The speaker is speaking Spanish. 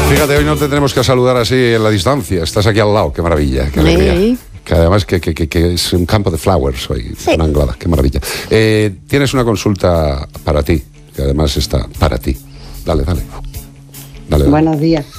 Fíjate, hoy no te tenemos que saludar así en la distancia. Estás aquí al lado, qué maravilla, qué alegría. Sí. Que además que es un campo de flowers hoy, Sí. en Anglada, qué maravilla. Tienes una consulta para ti, que además está para ti. Dale. Buenos días.